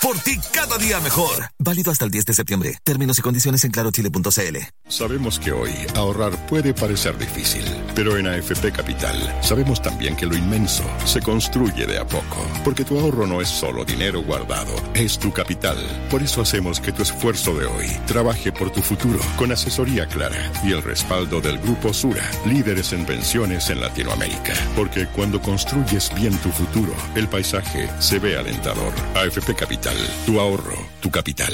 Por ti cada día mejor. Válido hasta el 10 de septiembre. Términos y condiciones en clarochile.cl. Sabemos que hoy ahorrar puede parecer difícil, pero en AFP Capital sabemos también que lo inmenso se construye de a poco, porque tu ahorro no es solo dinero guardado, es tu capital. Por eso hacemos que tu esfuerzo de hoy trabaje por tu futuro, con asesoría clara y el respaldo del Grupo Sura, líderes en pensiones en Latinoamérica. Porque cuando construyes bien tu futuro, el paisaje se ve alentador. AFP Capital, tu ahorro, tu capital.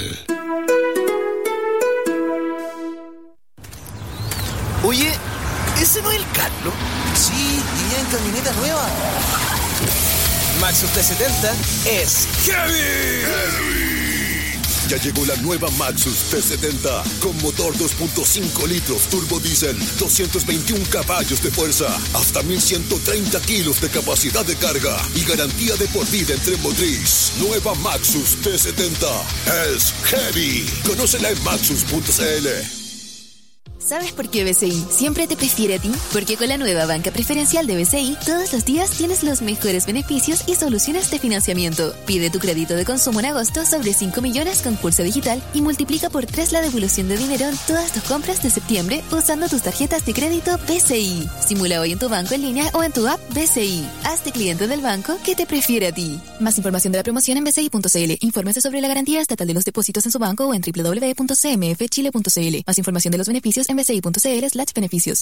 Oye, ¿ese no es el Carlos? Sí, iría en camioneta nueva. Maxus T70 es heavy. Ya llegó la nueva Maxus T70 con motor 2.5 litros turbo diésel, 221 caballos de fuerza, hasta 1130 kilos de capacidad de carga y garantía de por vida en tren motriz. Nueva Maxus T70 es heavy. Conócela en maxus.cl. ¿Sabes por qué BCI siempre te prefiere a ti? Porque con la nueva banca preferencial de BCI, todos los días tienes los mejores beneficios y soluciones de financiamiento. Pide tu crédito de consumo en agosto sobre 5 millones con Pulso Digital y multiplica por 3 la devolución de dinero en todas tus compras de septiembre usando tus tarjetas de crédito BCI. Simula hoy en tu banco en línea o en tu app BCI. Hazte cliente del banco que te prefiere a ti. Más información de la promoción en bci.cl. Infórmese sobre la garantía estatal de los depósitos en su banco o en www.cmfchile.cl. Más información de los beneficios en bci.cl/beneficios.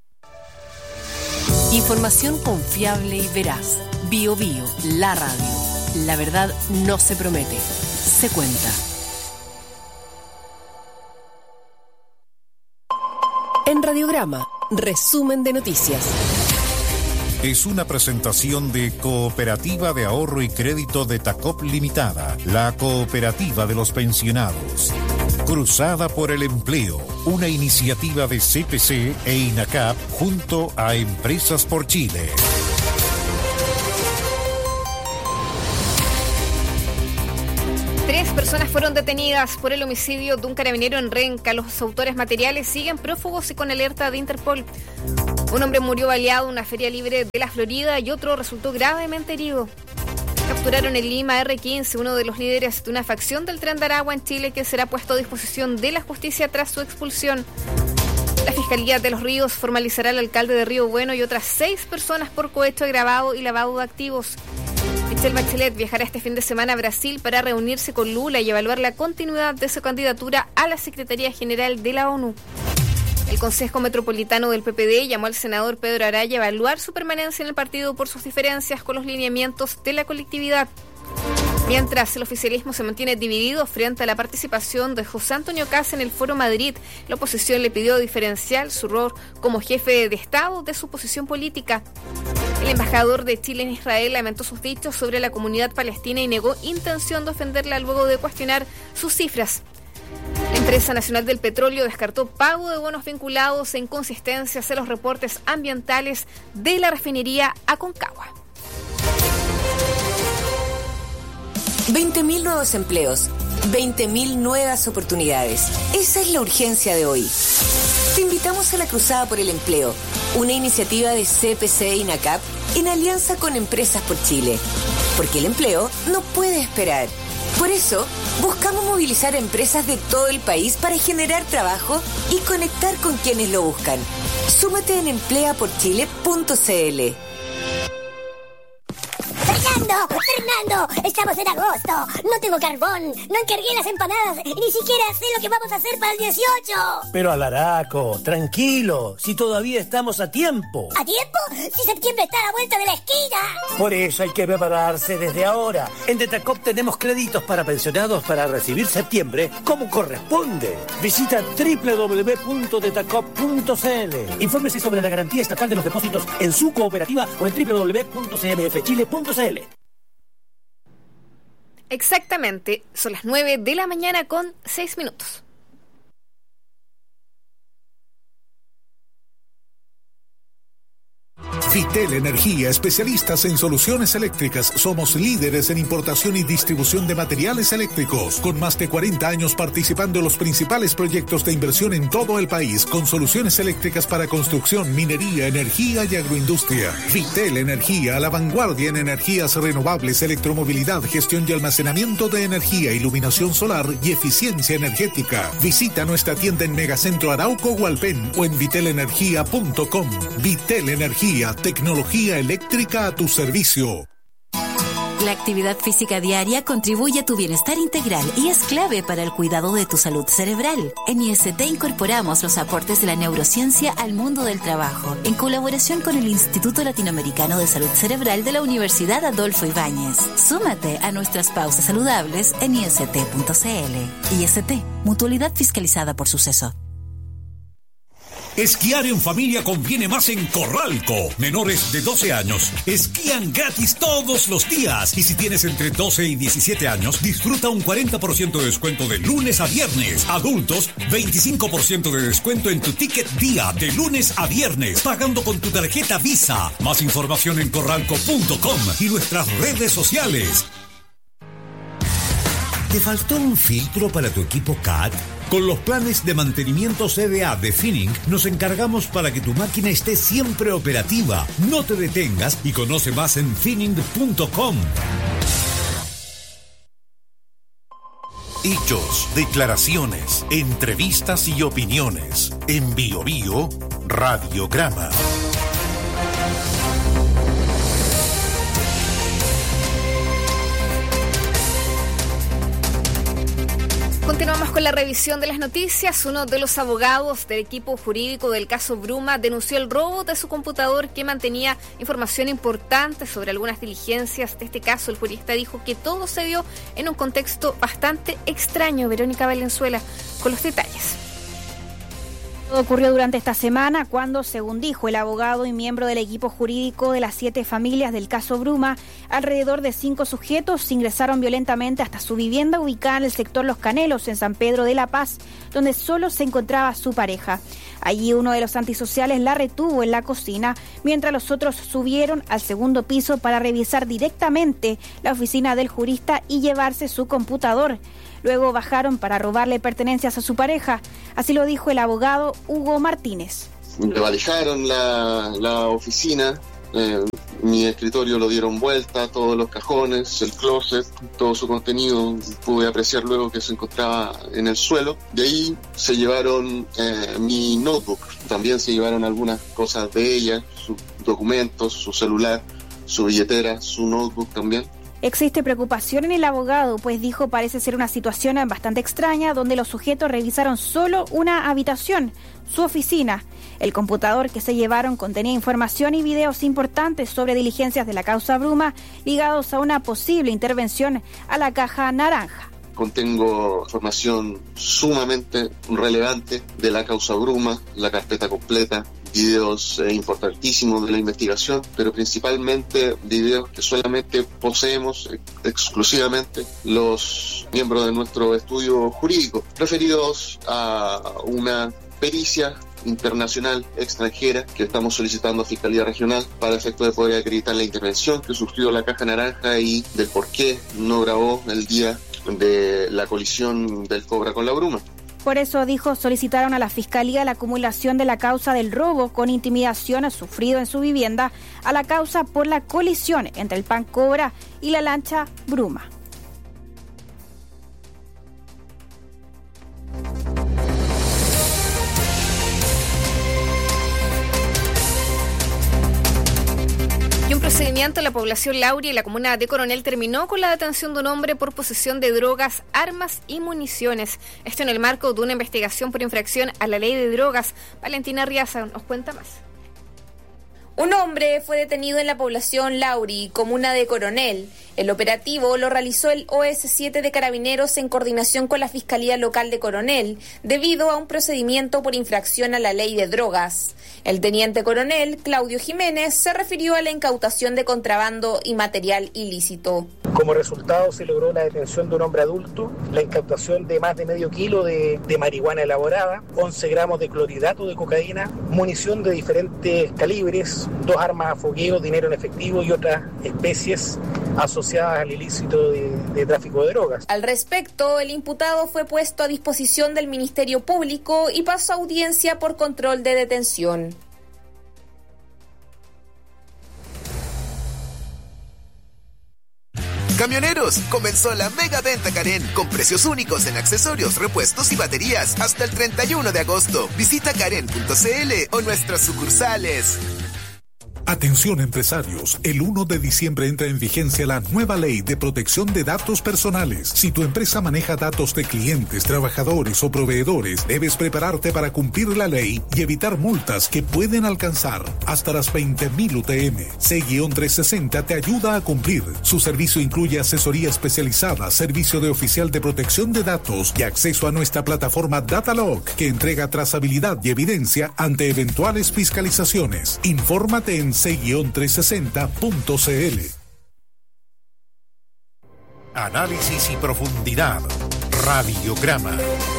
Información confiable y veraz. Bio Bio, la radio. La verdad no se promete, se cuenta. En Radiograma, resumen de noticias. Es una presentación de Cooperativa de Ahorro y Crédito de Tacop Limitada, la cooperativa de los pensionados. Cruzada por el Empleo, una iniciativa de CPC e INACAP junto a Empresas por Chile. Tres personas fueron detenidas por el homicidio de un carabinero en Renca. Los autores materiales siguen prófugos y con alerta de Interpol. Un hombre murió baleado en una feria libre de la Florida y otro resultó gravemente herido. Capturaron en Lima R15, uno de los líderes de una facción del Tren de Aragua en Chile, que será puesto a disposición de la justicia tras su expulsión. La Fiscalía de Los Ríos formalizará al alcalde de Río Bueno y otras 6 personas por cohecho agravado y lavado de activos. Michelle Bachelet viajará este fin de semana a Brasil para reunirse con Lula y evaluar la continuidad de su candidatura a la Secretaría General de la ONU. El Consejo Metropolitano del PPD llamó al senador Pedro Araya a evaluar su permanencia en el partido por sus diferencias con los lineamientos de la colectividad. Mientras el oficialismo se mantiene dividido frente a la participación de José Antonio Kast en el Foro Madrid, la oposición le pidió diferenciar su rol como jefe de Estado de su posición política. El embajador de Chile en Israel lamentó sus dichos sobre la comunidad palestina y negó intención de ofenderla luego de cuestionar sus cifras. La Empresa Nacional del Petróleo descartó pago de bonos vinculados a inconsistencias en los reportes ambientales de la refinería Aconcagua. 20.000 nuevos empleos, 20.000 nuevas oportunidades. Esa es la urgencia de hoy. Te invitamos a la Cruzada por el Empleo, una iniciativa de CPC e INACAP en alianza con Empresas por Chile. Porque el empleo no puede esperar. Por eso, buscamos movilizar a empresas de todo el país para generar trabajo y conectar con quienes lo buscan. Súmate en empleaporchile.cl. ¡Fernando! ¡Estamos en agosto! ¡No tengo carbón! ¡No encargué las empanadas! ¡Y ni siquiera sé lo que vamos a hacer para el 18! Pero Alaraco, tranquilo, si todavía estamos a tiempo. ¿A tiempo? ¡Si septiembre está a la vuelta de la esquina! Por eso hay que prepararse desde ahora. En Detacop tenemos créditos para pensionados para recibir septiembre como corresponde. Visita www.detacop.cl. Infórmese sobre la garantía estatal de los depósitos en su cooperativa o en www.cmfchile.cl. Exactamente, son las 9 de la mañana con 6 minutos. Vitel Energía, especialistas en soluciones eléctricas. Somos líderes en importación y distribución de materiales eléctricos, con más de 40 años participando en los principales proyectos de inversión en todo el país, con soluciones eléctricas para construcción, minería, energía y agroindustria. Vitel Energía, a la vanguardia en energías renovables, electromovilidad, gestión y almacenamiento de energía, iluminación solar y eficiencia energética. Visita nuestra tienda en Megacentro Arauco o Alpén o en vitelenergia.com. Vitel Energía, tecnología eléctrica a tu servicio. La actividad física diaria contribuye a tu bienestar integral y es clave para el cuidado de tu salud cerebral. En IST incorporamos los aportes de la neurociencia al mundo del trabajo, en colaboración con el Instituto Latinoamericano de Salud Cerebral de la Universidad Adolfo Ibáñez. Súmate a nuestras pausas saludables en ist.cl. IST, mutualidad fiscalizada por Suceso. Esquiar en familia conviene más en Corralco. Menores de 12 años esquían gratis todos los días. Y si tienes entre 12 y 17 años, disfruta un 40% de descuento de lunes a viernes. Adultos, 25% de descuento en tu ticket día de lunes a viernes, pagando con tu tarjeta Visa. Más información en corralco.com y nuestras redes sociales. ¿Te faltó un filtro para tu equipo CAT? Con los planes de mantenimiento CDA de Finning nos encargamos para que tu máquina esté siempre operativa. No te detengas y conoce más en finning.com. Hechos, declaraciones, entrevistas y opiniones. En Bio Bio, Radiograma. Continuamos con la revisión de las noticias. Uno de los abogados del equipo jurídico del caso Bruma denunció el robo de su computador que mantenía información importante sobre algunas diligencias de este caso. El jurista dijo que todo se dio en un contexto bastante extraño. Verónica Valenzuela con los detalles. Todo ocurrió durante esta semana cuando, según dijo el abogado y miembro del equipo jurídico de las 7 familias del caso Bruma, alrededor de 5 sujetos ingresaron violentamente hasta su vivienda ubicada en el sector Los Canelos, en San Pedro de la Paz, donde solo se encontraba su pareja. Allí uno de los antisociales la retuvo en la cocina, mientras los otros subieron al segundo piso para revisar directamente la oficina del jurista y llevarse su computador. Luego bajaron para robarle pertenencias a su pareja. Así lo dijo el abogado Hugo Martínez. Me balijaron la oficina, mi escritorio lo dieron vuelta, todos los cajones, el closet, todo su contenido. Pude apreciar luego que se encontraba en el suelo. De ahí se llevaron mi notebook, también se llevaron algunas cosas de ella, sus documentos, su celular, su billetera, su notebook también. Existe preocupación en el abogado, pues dijo parece ser una situación bastante extraña donde los sujetos revisaron solo una habitación, su oficina. El computador que se llevaron contenía información y videos importantes sobre diligencias de la causa Bruma ligados a una posible intervención a la Caja Naranja. Contengo información sumamente relevante de la causa Bruma, la carpeta completa, videos importantísimos de la investigación, pero principalmente videos que solamente poseemos exclusivamente los miembros de nuestro estudio jurídico, referidos a una pericia internacional extranjera que estamos solicitando a Fiscalía Regional para efecto de poder acreditar la intervención que sufrió la Caja Naranja y del por qué no grabó el día de la colisión del Cobra con la Bruma. Por eso, dijo, solicitaron a la Fiscalía la acumulación de la causa del robo con intimidación sufrido en su vivienda a la causa por la colisión entre el Pan Cobra y la lancha Bruma. Y un procedimiento en la población Lauria y la comuna de Coronel terminó con la detención de un hombre por posesión de drogas, armas y municiones. Esto en el marco de una investigación por infracción a la ley de drogas. Valentina Riaza nos cuenta más. Un hombre fue detenido en la población Lauri, comuna de Coronel. El operativo lo realizó el OS7 de Carabineros en coordinación con la Fiscalía Local de Coronel, debido a un procedimiento por infracción a la ley de drogas. El teniente coronel, Claudio Jiménez, se refirió a la incautación de contrabando y material ilícito. Como resultado se logró la detención de un hombre adulto, la incautación de más de medio kilo de marihuana elaborada, 11 gramos de clorhidrato de cocaína, munición de diferentes calibres, 2 armas a fogueo, dinero en efectivo y otras especies asociadas al ilícito de tráfico de drogas. Al respecto, el imputado fue puesto a disposición del Ministerio Público y pasó a audiencia por control de detención. Camioneros, comenzó la mega venta Karen con precios únicos en accesorios, repuestos y baterías hasta el 31 de agosto. Visita karen.cl o nuestras sucursales. Atención empresarios, el 1 de diciembre entra en vigencia la nueva ley de protección de datos personales. Si tu empresa maneja datos de clientes, trabajadores o proveedores, debes prepararte para cumplir la ley y evitar multas que pueden alcanzar hasta las 20.000 UTM. C-360 te ayuda a cumplir. Su servicio incluye asesoría especializada, servicio de oficial de protección de datos y acceso a nuestra plataforma Datalog, que entrega trazabilidad y evidencia ante eventuales fiscalizaciones. Infórmate en c-360.cl. Análisis y profundidad. Radiograma.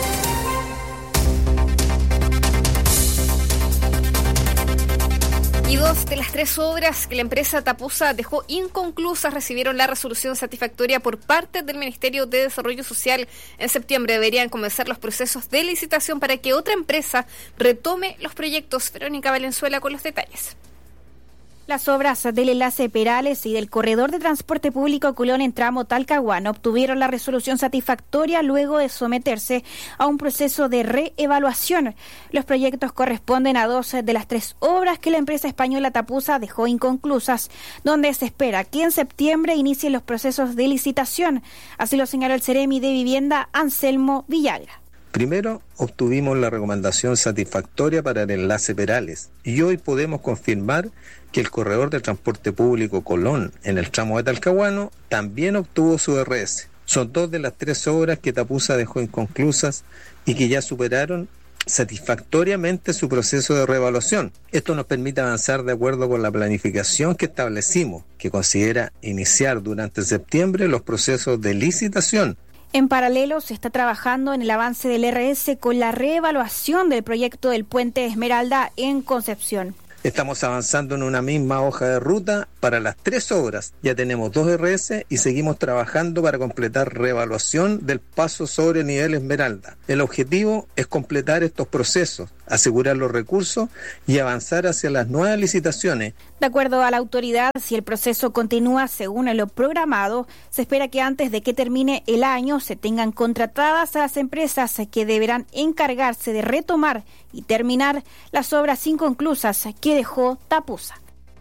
Y 2 de las 3 obras que la empresa Tapusa dejó inconclusas recibieron la resolución satisfactoria por parte del Ministerio de Desarrollo Social. En septiembre deberían comenzar los procesos de licitación para que otra empresa retome los proyectos. Verónica Valenzuela con los detalles. Las obras del enlace Perales y del corredor de transporte público Colón en tramo Talcahuano obtuvieron la resolución satisfactoria luego de someterse a un proceso de reevaluación. Los proyectos corresponden a 2 de las 3 obras que la empresa española Tapusa dejó inconclusas, donde se espera que en septiembre inicien los procesos de licitación. Así lo señaló el Ceremi de Vivienda, Anselmo Villagra. Primero, obtuvimos la recomendación satisfactoria para el enlace Perales y hoy podemos confirmar que el corredor de transporte público Colón en el tramo de Talcahuano también obtuvo su RS. Son 2 de las 3 obras que Tapusa dejó inconclusas y que ya superaron satisfactoriamente su proceso de reevaluación. Esto nos permite avanzar de acuerdo con la planificación que establecimos, que considera iniciar durante septiembre los procesos de licitación. En paralelo, se está trabajando en el avance del RS con la reevaluación del proyecto del Puente Esmeralda en Concepción. Estamos avanzando en una misma hoja de ruta para las 3 obras. Ya tenemos 2 RS y seguimos trabajando para completar reevaluación del paso sobre nivel Esmeralda. El objetivo es completar estos procesos, asegurar los recursos y avanzar hacia las nuevas licitaciones. De acuerdo a la autoridad, si el proceso continúa según lo programado, se espera que antes de que termine el año se tengan contratadas a las empresas que deberán encargarse de retomar y terminar las obras inconclusas que dejó Tapusa.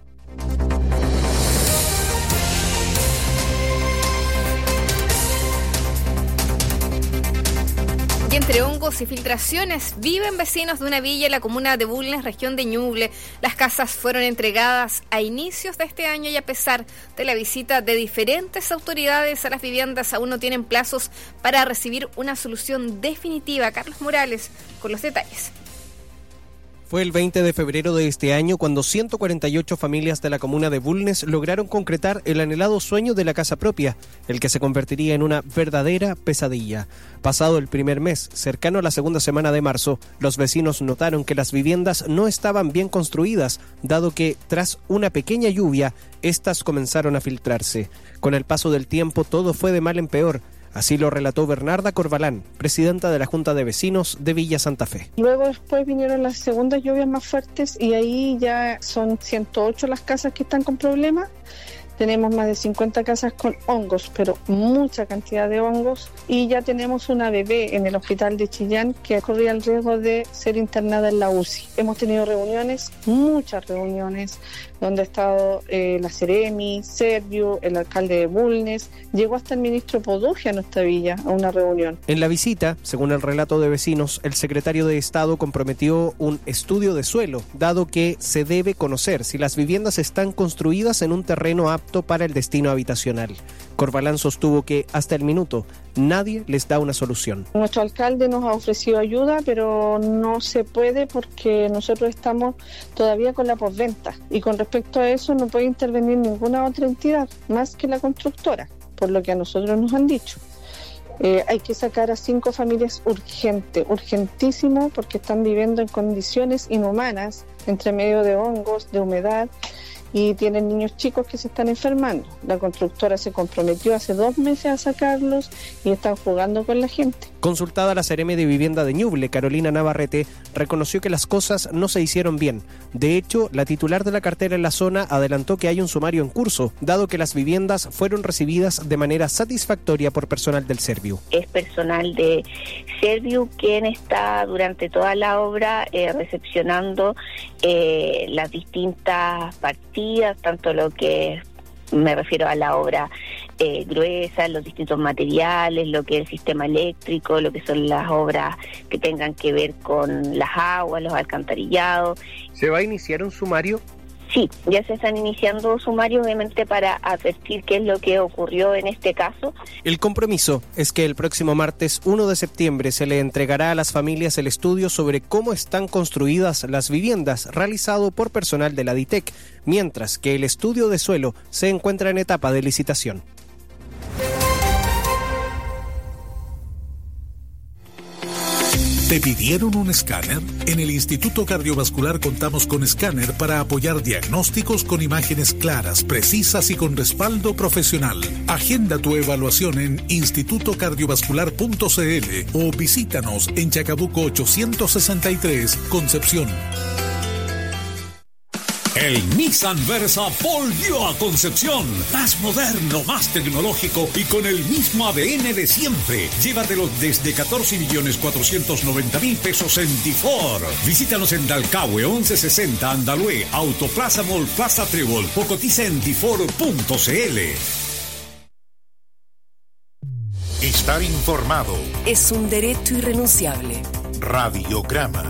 Y entre hongos y filtraciones viven vecinos de una villa en la comuna de Bulnes, región de Ñuble. Las casas fueron entregadas a inicios de este año y a pesar de la visita de diferentes autoridades a las viviendas aún no tienen plazos para recibir una solución definitiva. Carlos Morales con los detalles. Fue el 20 de febrero de este año cuando 148 familias de la comuna de Bulnes lograron concretar el anhelado sueño de la casa propia, el que se convertiría en una verdadera pesadilla. Pasado el primer mes, cercano a la segunda semana de marzo, los vecinos notaron que las viviendas no estaban bien construidas, dado que, tras una pequeña lluvia, estas comenzaron a filtrarse. Con el paso del tiempo, todo fue de mal en peor. Así lo relató Bernarda Corbalán, presidenta de la Junta de Vecinos de Villa Santa Fe. Luego después vinieron las segundas lluvias más fuertes y ahí ya son 108 las casas que están con problemas. Tenemos más de 50 casas con hongos, pero mucha cantidad de hongos. Y ya tenemos una bebé en el hospital de Chillán que corría el riesgo de ser internada en la UCI. Hemos tenido reuniones, muchas reuniones, donde ha estado la Ceremi, Servio, el alcalde de Bulnes. Llegó hasta el ministro Poduge a nuestra villa a una reunión. En la visita, según el relato de vecinos, el secretario de Estado comprometió un estudio de suelo, dado que se debe conocer si las viviendas están construidas en un terreno apto para el destino habitacional. Corbalán sostuvo que hasta el minuto nadie les da una solución. Nuestro alcalde nos ha ofrecido ayuda, pero no se puede porque nosotros estamos todavía con la postventa y con respecto a eso no puede intervenir ninguna otra entidad más que la constructora, por lo que a nosotros nos han dicho. Hay que sacar a 5 familias urgentísimo, porque están viviendo en condiciones inhumanas entre medio de hongos, de humedad, y tienen niños chicos que se están enfermando. La constructora se comprometió hace 2 meses a sacarlos y están jugando con la gente. Consultada la Seremi de Vivienda de Ñuble, Carolina Navarrete, reconoció que las cosas no se hicieron bien. De hecho, la titular de la cartera en la zona adelantó que hay un sumario en curso, dado que las viviendas fueron recibidas de manera satisfactoria por personal del Serviu. Es personal de Serviu quien está durante toda la obra recepcionando las distintas partidas, tanto lo que me refiero a la obra gruesa, los distintos materiales, lo que es el sistema eléctrico, lo que son las obras que tengan que ver con las aguas, los alcantarillados. ¿Se va a iniciar un sumario? Sí, ya se están iniciando sumarios, obviamente, para advertir qué es lo que ocurrió en este caso. El compromiso es que el próximo martes 1 de septiembre se le entregará a las familias el estudio sobre cómo están construidas las viviendas realizado por personal de la DITEC, mientras que el estudio de suelo se encuentra en etapa de licitación. ¿Te pidieron un escáner? En el Instituto Cardiovascular contamos con escáner para apoyar diagnósticos con imágenes claras, precisas y con respaldo profesional. Agenda tu evaluación en institutocardiovascular.cl o visítanos en Chacabuco 863, Concepción. El Nissan Versa volvió a Concepción. Más moderno, más tecnológico y con el mismo ADN de siempre. Llévatelo desde 14.490.000 pesos en Difor. Visítanos en Dalcahue 1160 Andalue, Autoplaza Mall Plaza Trébol o cotiza en difor.cl. Estar informado es un derecho irrenunciable. Radiograma.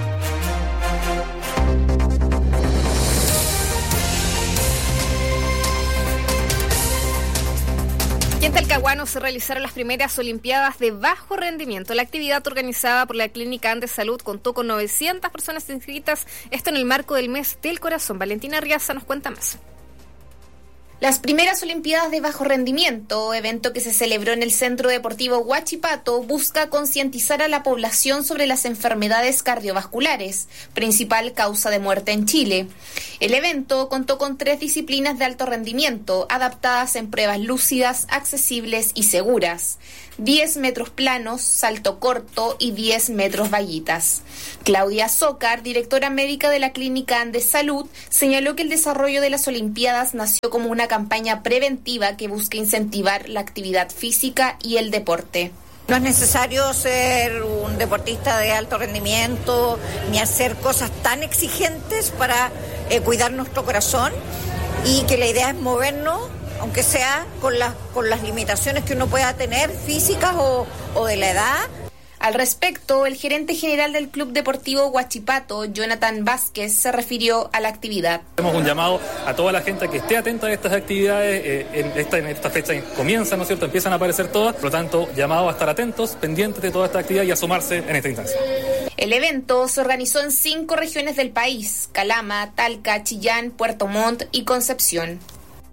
Y en Talcahuano se realizaron las primeras Olimpiadas de bajo rendimiento. La actividad organizada por la Clínica Andes Salud contó con 900 personas inscritas, esto en el marco del Mes del Corazón. Valentina Riaza nos cuenta más. Las primeras Olimpiadas de Bajo Rendimiento, evento que se celebró en el Centro Deportivo Huachipato, busca concientizar a la población sobre las enfermedades cardiovasculares, principal causa de muerte en Chile. El evento contó con 3 disciplinas de alto rendimiento, adaptadas en pruebas lúcidas, accesibles y seguras: 10 metros planos, salto corto y 10 metros vallitas. Claudia Zócar, directora médica de la Clínica Andes Salud, señaló que el desarrollo de las Olimpiadas nació como una campaña preventiva que busca incentivar la actividad física y el deporte. No es necesario ser un deportista de alto rendimiento ni hacer cosas tan exigentes para cuidar nuestro corazón, y que la idea es movernos, aunque sea con las limitaciones que uno pueda tener físicas o de la edad. Al respecto, el gerente general del Club Deportivo Huachipato, Jonathan Vázquez, se refirió a la actividad. Hacemos un llamado a toda la gente a que esté atenta a estas actividades. En esta fecha comienzan, ¿no es cierto?, empiezan a aparecer todas. Por lo tanto, llamado a estar atentos, pendientes de toda esta actividad y a sumarse en esta instancia. El evento se organizó en 5 regiones del país: Calama, Talca, Chillán, Puerto Montt y Concepción.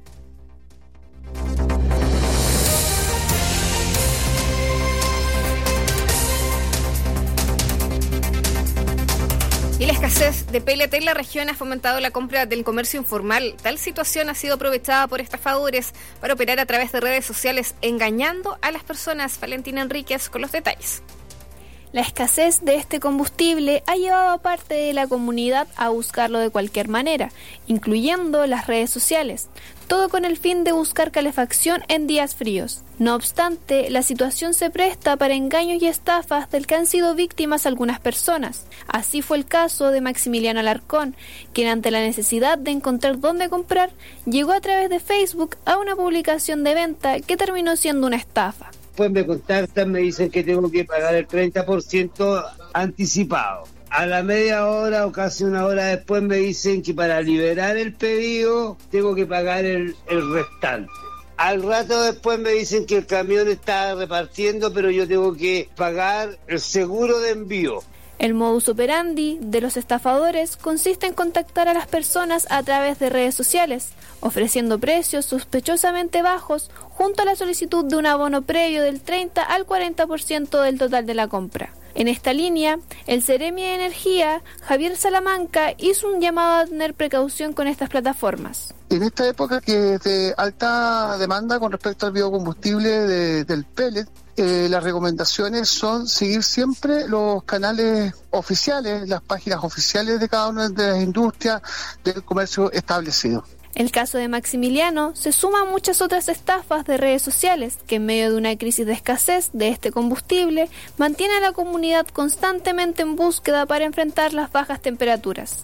Y la escasez de PLT en la región ha fomentado la compra del comercio informal. Tal situación ha sido aprovechada por estafadores para operar a través de redes sociales, engañando a las personas. Valentina Enríquez con los detalles. La escasez de este combustible ha llevado a parte de la comunidad a buscarlo de cualquier manera, incluyendo las redes sociales, todo con el fin de buscar calefacción en días fríos. No obstante, la situación se presta para engaños y estafas del que han sido víctimas algunas personas. Así fue el caso de Maximiliano Alarcón, quien ante la necesidad de encontrar dónde comprar, llegó a través de Facebook a una publicación de venta que terminó siendo una estafa. Después me contactan, me dicen que tengo que pagar el 30% anticipado. A la media hora o casi una hora después me dicen que para liberar el pedido tengo que pagar el restante. Al rato después me dicen que el camión está repartiendo, pero yo tengo que pagar el seguro de envío. El modus operandi de los estafadores consiste en contactar a las personas a través de redes sociales, ofreciendo precios sospechosamente bajos junto a la solicitud de un abono previo del 30 al 40% del total de la compra. En esta línea, el Seremi de Energía, Javier Salamanca, hizo un llamado a tener precaución con estas plataformas. En esta época que es de alta demanda con respecto al biocombustible del pellet, las recomendaciones son seguir siempre los canales oficiales, las páginas oficiales de cada una de las industrias del comercio establecido. El caso de Maximiliano se suma a muchas otras estafas de redes sociales que en medio de una crisis de escasez de este combustible mantiene a la comunidad constantemente en búsqueda para enfrentar las bajas temperaturas.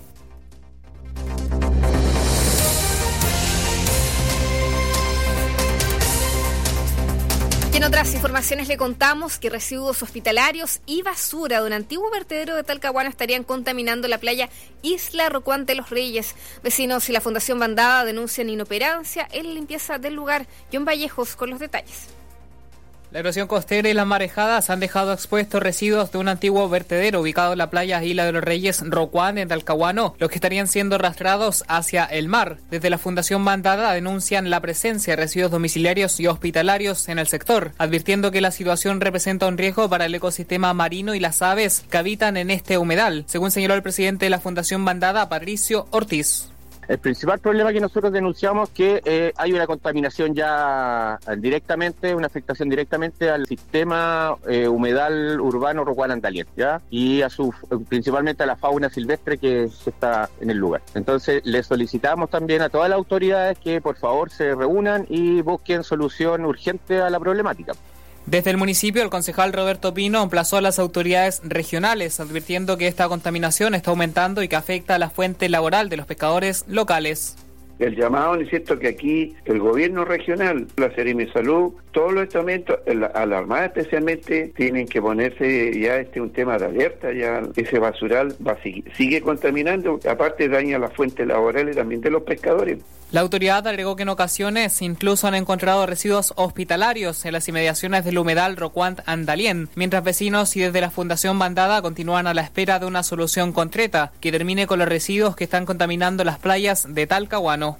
Y en otras informaciones le contamos que residuos hospitalarios y basura de un antiguo vertedero de Talcahuano estarían contaminando la playa Isla Rocuán de los Reyes. Vecinos y la Fundación Bandada denuncian inoperancia en la limpieza del lugar. John Vallejos con los detalles. La erosión costera y las marejadas han dejado expuestos residuos de un antiguo vertedero ubicado en la playa Isla de los Reyes Rocuán en Talcahuano, los que estarían siendo arrastrados hacia el mar. Desde la Fundación Bandada denuncian la presencia de residuos domiciliarios y hospitalarios en el sector, advirtiendo que la situación representa un riesgo para el ecosistema marino y las aves que habitan en este humedal, según señaló el presidente de la Fundación Bandada, Patricio Ortiz. El principal problema que nosotros denunciamos es que hay una contaminación ya directamente, una afectación directamente al sistema humedal urbano Rocuán-Andalién, ¿ya? Y principalmente a la fauna silvestre que está en el lugar. Entonces le solicitamos también a todas las autoridades que por favor se reúnan y busquen solución urgente a la problemática. Desde el municipio, el concejal Roberto Pino emplazó a las autoridades regionales, advirtiendo que esta contaminación está aumentando y que afecta a la fuente laboral de los pescadores locales. El llamado, ¿no es cierto?, que aquí el gobierno regional, la Seremi Salud, todos los estamentos, a la Armada especialmente, tienen que ponerse ya un tema de alerta, ya ese basural sigue contaminando, aparte daña la fuente laboral y también de los pescadores. La autoridad agregó que en ocasiones incluso han encontrado residuos hospitalarios en las inmediaciones del humedal Rocuán-Andalién, mientras vecinos y desde la Fundación Bandada continúan a la espera de una solución concreta que termine con los residuos que están contaminando las playas de Talcahuano.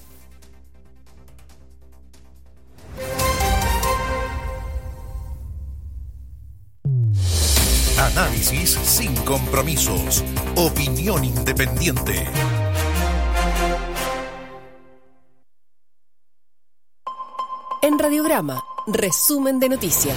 Análisis sin compromisos. Opinión independiente. En Radiograma, resumen de noticias.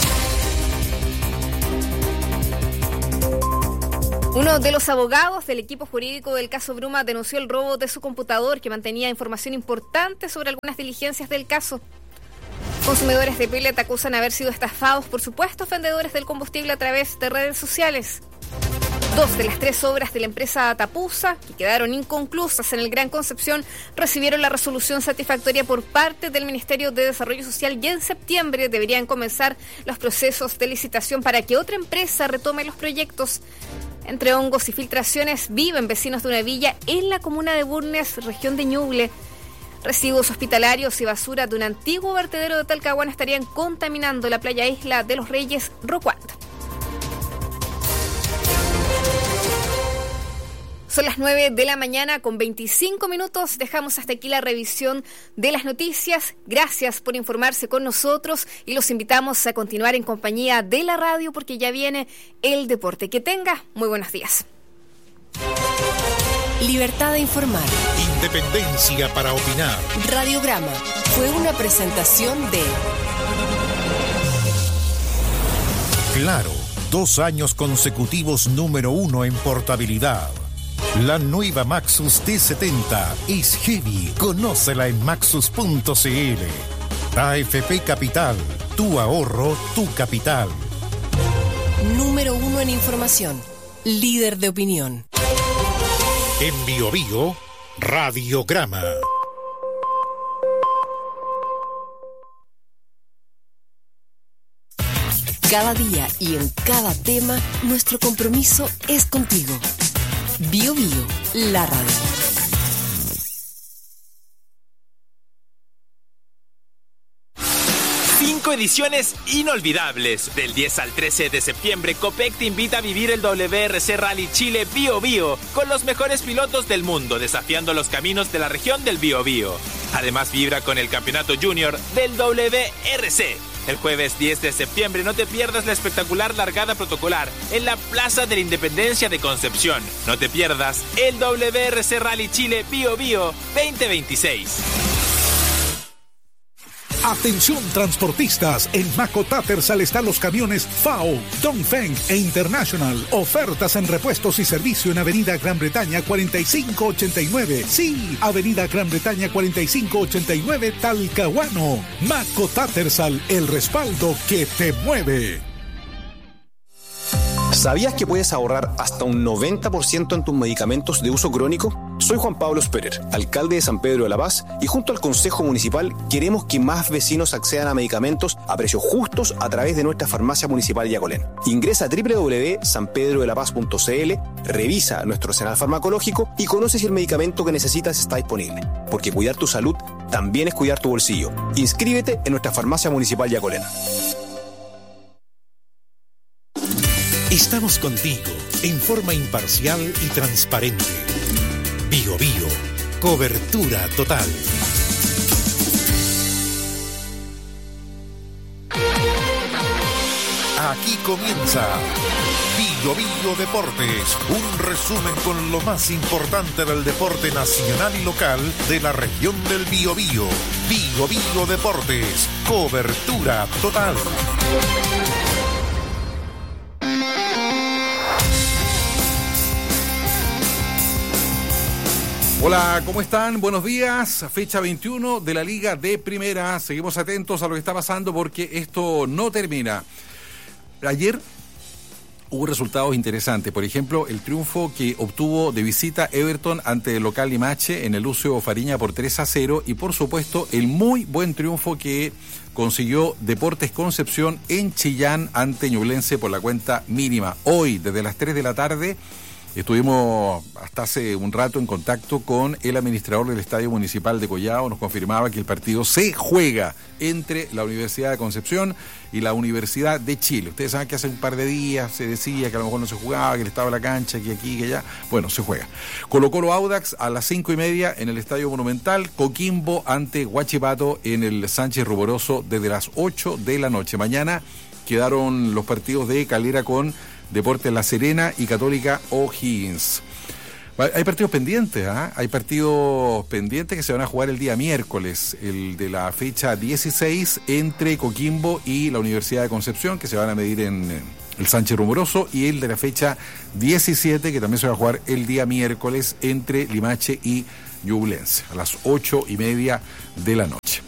Uno de los abogados del equipo jurídico del caso Bruma denunció el robo de su computador que mantenía información importante sobre algunas diligencias del caso. Consumidores de pellet acusan haber sido estafados por supuestos vendedores del combustible a través de redes sociales. 2 de las 3 obras de la empresa Tapusa, que quedaron inconclusas en el Gran Concepción, recibieron la resolución satisfactoria por parte del Ministerio de Desarrollo Social y en septiembre deberían comenzar los procesos de licitación para que otra empresa retome los proyectos. Entre hongos y filtraciones viven vecinos de una villa en la comuna de Bulnes, región de Ñuble. Residuos hospitalarios y basura de un antiguo vertedero de Talcahuano estarían contaminando la playa Isla de los Reyes Rocuán. Son las 9 de la mañana con 25 minutos. Dejamos hasta aquí la revisión de las noticias. Gracias por informarse con nosotros y los invitamos a continuar en compañía de la radio porque ya viene el deporte. Que tenga muy buenos días. Libertad de informar. Independencia para opinar. Radiograma fue una presentación de Claro, 2 años consecutivos número 1 en portabilidad. La nueva Maxus T70 es heavy. Conócela en maxus.cl. AFP Capital, tu ahorro, tu capital. Número 1 en información. Líder de opinión. En Bio Bio, Radiograma. Cada día y en cada tema, nuestro compromiso es contigo. Bio Bio, la radio. 5 ediciones inolvidables. Del 10 al 13 de septiembre, Copec te invita a vivir el WRC Rally Chile Bío Bío con los mejores pilotos del mundo, desafiando los caminos de la región del Bío Bío. Además, vibra con el campeonato junior del WRC. El jueves 10 de septiembre no te pierdas la espectacular largada protocolar en la Plaza de la Independencia de Concepción. No te pierdas el WRC Rally Chile Bío Bío 2026. Atención transportistas, en Maco Tattersall están los camiones FAO, Dongfeng e International. Ofertas en repuestos y servicio en Avenida Gran Bretaña 4589. Sí, Avenida Gran Bretaña 4589, Talcahuano. Maco Tattersall, el respaldo que te mueve. ¿Sabías que puedes ahorrar hasta un 90% en tus medicamentos de uso crónico? Soy Juan Pablo Sperer, alcalde de San Pedro de la Paz, y junto al Consejo Municipal queremos que más vecinos accedan a medicamentos a precios justos a través de nuestra farmacia municipal Yacolén. Ingresa a www.sanpedrodelapaz.cl, revisa nuestro arsenal farmacológico y conoce si el medicamento que necesitas está disponible. Porque cuidar tu salud también es cuidar tu bolsillo. Inscríbete en nuestra farmacia municipal Yacolén. Estamos contigo en forma imparcial y transparente. Bío Bío, cobertura total. Aquí comienza Bío Bío Deportes, un resumen con lo más importante del deporte nacional y local de la región del Bío Bío. Bío Bío Deportes, cobertura total. Hola, ¿cómo están? Buenos días. Fecha 21 de la Liga de Primera. Seguimos atentos a lo que está pasando porque esto no termina. Ayer hubo resultados interesantes. Por ejemplo, el triunfo que obtuvo de visita Everton ante el local Limache en el Lucio Fariña por 3-0. Y por supuesto, el muy buen triunfo que consiguió Deportes Concepción en Chillán ante Ñublense por la cuenta mínima. Hoy, desde las 3 de la tarde... Estuvimos hasta hace un rato en contacto con el administrador del Estadio Municipal de Collao. Nos confirmaba que el partido se juega entre la Universidad de Concepción y la Universidad de Chile. Ustedes saben que hace un par de días se decía que a lo mejor no se jugaba, que el estado de la cancha, que aquí, que allá. Bueno, se juega. Colo-Colo Audax a las 5:30 en el Estadio Monumental. Coquimbo ante Huachipato en el Sánchez Ruboroso desde las 8 de la noche. Mañana quedaron los partidos de Calera con Deportes La Serena y Católica O'Higgins. Hay partidos pendientes, Hay partidos pendientes que se van a jugar el día miércoles, el de la fecha 16 entre Coquimbo y la Universidad de Concepción, que se van a medir en el Sánchez Rumoroso, y el de la fecha 17, que también se va a jugar el día miércoles entre Limache y Ñublense, a las 8:30 de la noche.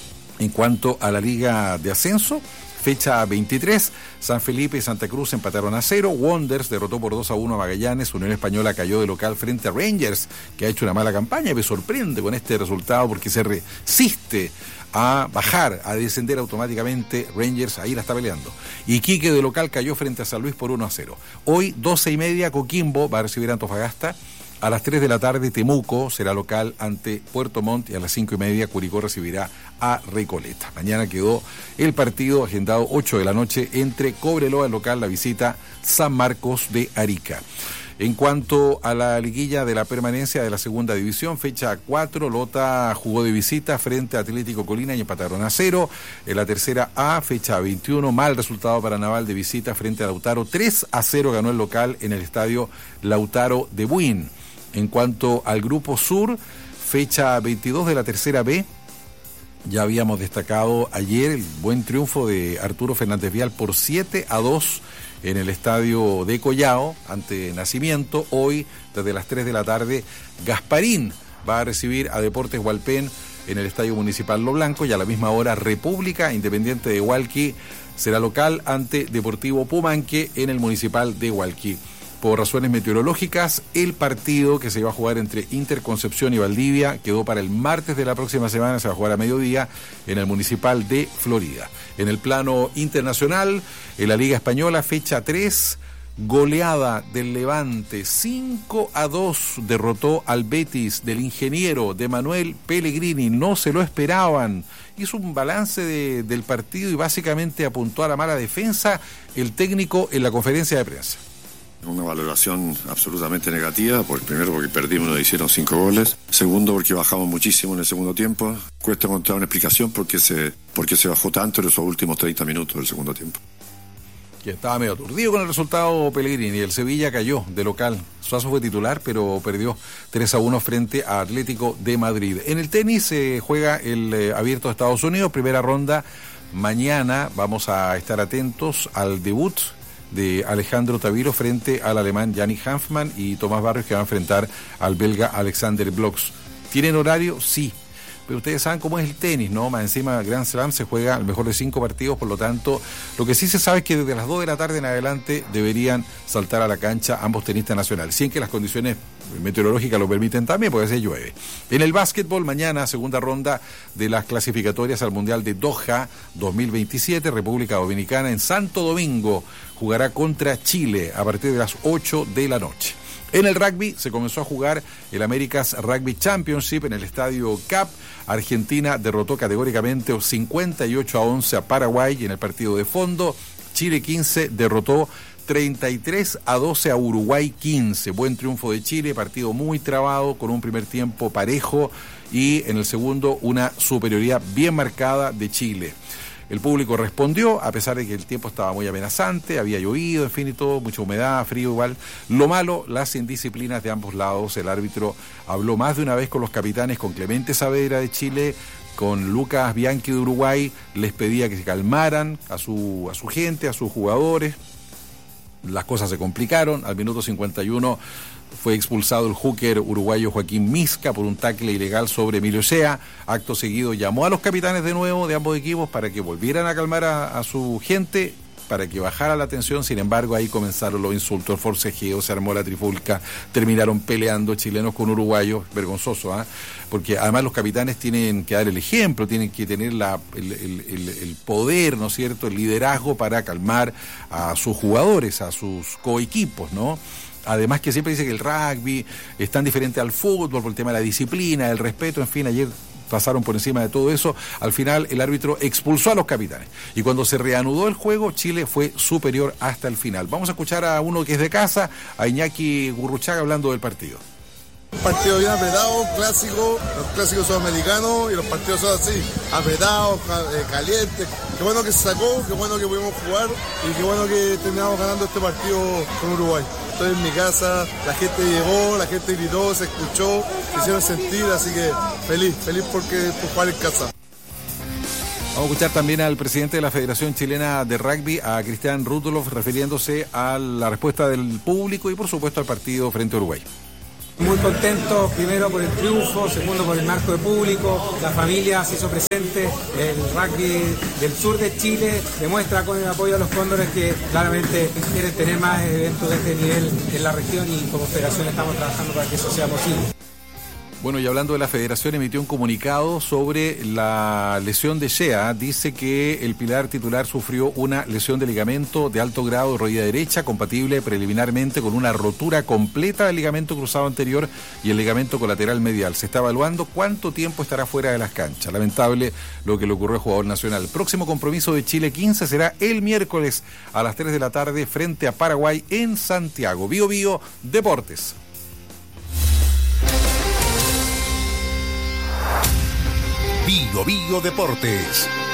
En cuanto a la Liga de Ascenso, fecha 23, San Felipe y Santa Cruz empataron a 0, Wanderers derrotó por 2-1 a Magallanes, Unión Española cayó de local frente a Rangers, que ha hecho una mala campaña y me sorprende con este resultado porque se resiste a bajar, a descender automáticamente. Rangers ahí la está peleando. Iquique de local cayó frente a San Luis por 1-0. Hoy, 12:30, Coquimbo va a recibir a Antofagasta. A las 3 de la tarde, Temuco será local ante Puerto Montt, y a las 5:30, Curicó recibirá a Recoleta. Mañana quedó el partido agendado 8 de la noche entre Cobreloa, el local, la visita San Marcos de Arica. En cuanto a la liguilla de la permanencia de la segunda división, fecha 4, Lota jugó de visita frente a Atlético Colina y empataron a 0. En la tercera A, fecha 21, mal resultado para Naval de visita frente a Lautaro, 3-0 ganó el local en el estadio Lautaro de Buin. En cuanto al Grupo Sur, fecha 22 de la tercera B, ya habíamos destacado ayer el buen triunfo de Arturo Fernández Vial por 7-2 en el estadio de Collao ante Nacimiento. Hoy, desde las 3 de la tarde, Gasparín va a recibir a Deportes Hualpén en el Estadio Municipal Lo Blanco, y a la misma hora República Independiente de Hualqui será local ante Deportivo Pumanque en el Municipal de Hualqui. Por razones meteorológicas, el partido que se iba a jugar entre Interconcepción y Valdivia quedó para el martes de la próxima semana, se va a jugar a mediodía en el Municipal de Florida. En el plano internacional, en la Liga Española, fecha 3, Goleada del Levante, 5-2, derrotó al Betis del ingeniero de Manuel Pellegrini, no se lo esperaban. Hizo un balance del partido y básicamente apuntó a la mala defensa el técnico en la conferencia de prensa. Una valoración absolutamente negativa, primero porque perdimos, nos hicieron 5 goles, segundo porque bajamos muchísimo en el segundo tiempo, cuesta encontrar una explicación porque se bajó tanto en esos últimos 30 minutos del segundo tiempo. Que estaba medio aturdido con el resultado Pellegrini. El Sevilla cayó de local. Suazo fue titular, pero perdió 3-1 frente a Atlético de Madrid. En el tenis se juega el Abierto de Estados Unidos, primera ronda. Mañana vamos a estar atentos al debut de Alejandro Taviro frente al alemán Yannick Hanfmann y Tomás Barrios, que va a enfrentar al belga Alexander Bloch. ¿Tienen horario? Sí. Pero ustedes saben cómo es el tenis, ¿no? Más encima, Grand Slam se juega al mejor de 5 partidos, por lo tanto, lo que sí se sabe es que desde las 2 de la tarde en adelante deberían saltar a la cancha ambos tenistas nacionales, si en que las condiciones meteorológicas lo permiten también, porque a veces llueve. En el básquetbol, mañana, segunda ronda de las clasificatorias al Mundial de Doha 2027, República Dominicana en Santo Domingo jugará contra Chile a partir de las 8 de la noche. En el rugby se comenzó a jugar el America's Rugby Championship en el estadio CAP. Argentina derrotó categóricamente 58-11 a Paraguay y en el partido de fondo. Chile 15 derrotó 33-12 a Uruguay 15. Buen triunfo de Chile, partido muy trabado con un primer tiempo parejo y en el segundo una superioridad bien marcada de Chile. El público respondió, a pesar de que el tiempo estaba muy amenazante, había llovido, en fin y todo, mucha humedad, frío igual. Lo malo, las indisciplinas de ambos lados. El árbitro habló más de una vez con los capitanes, con Clemente Saavedra de Chile, con Lucas Bianchi de Uruguay, les pedía que se calmaran a su gente, a sus jugadores. Las cosas se complicaron, al minuto 51 fue expulsado el hooker uruguayo Joaquín Misca por un tackle ilegal sobre Emilio Sea. Acto seguido llamó a los capitanes de nuevo de ambos equipos para que volvieran a calmar a su gente, para que bajara la tensión. Sin embargo, ahí comenzaron los insultos, el forcejeo, se armó la trifulca, terminaron peleando chilenos con uruguayos, vergonzoso, porque además los capitanes tienen que dar el ejemplo, tienen que tener el poder, ¿no es cierto?, el liderazgo para calmar a sus jugadores, a sus coequipos, ¿no? Además que siempre dice que el rugby es tan diferente al fútbol por el tema de la disciplina, el respeto, en fin, ayer pasaron por encima de todo eso. Al final el árbitro expulsó a los capitanes y cuando se reanudó el juego, Chile fue superior hasta el final. Vamos a escuchar a uno que es de casa, a Iñaki Gurruchaga, hablando del partido. Un partido bien apretado, clásico, los clásicos sudamericanos y los partidos son así, apretados, calientes. Qué bueno que se sacó, qué bueno que pudimos jugar y qué bueno que terminamos ganando este partido con Uruguay. Estoy en mi casa, la gente llegó, la gente gritó, se escuchó, se hicieron sentir, así que feliz por jugar en casa. Vamos a escuchar también al presidente de la Federación Chilena de Rugby, a Cristian Rudolph, refiriéndose a la respuesta del público y por supuesto al partido frente a Uruguay. Muy contento, primero por el triunfo, segundo por el marco de público, la familia se hizo presente, el rugby del sur de Chile demuestra con el apoyo a los Cóndores que claramente quieren tener más eventos de este nivel en la región y como federación estamos trabajando para que eso sea posible. Bueno, y hablando de la federación, emitió un comunicado sobre la lesión de Shea. Dice que el pilar titular sufrió una lesión de ligamento de alto grado de rodilla derecha, compatible preliminarmente con una rotura completa del ligamento cruzado anterior y el ligamento colateral medial. Se está evaluando cuánto tiempo estará fuera de las canchas. Lamentable lo que le ocurrió al jugador nacional. El próximo compromiso de Chile 15 será el miércoles a las 3 de la tarde frente a Paraguay en Santiago. Bio Bio Deportes. Bio Bio Deportes.